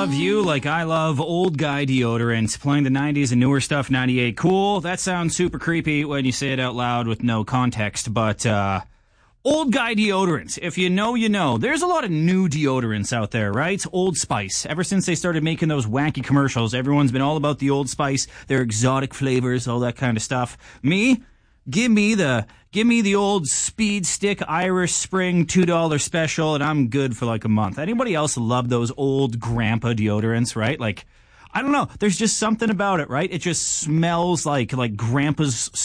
love you like I love old guy deodorants, playing the 90s and newer stuff, 98 cool. That sounds super creepy when you say it out loud with no context, but old guy deodorants. If you know, you know. There's a lot of new deodorants out there, right? Old Spice. Ever since they started making those wacky commercials, everyone's been all about the Old Spice, their exotic flavors, all that kind of stuff. Me? Give me the old Speed Stick Irish Spring $2 special, and I'm good for like a month. Anybody else love those old grandpa deodorants, right? Like, I don't know. There's just something about it, right? It just smells like grandpa's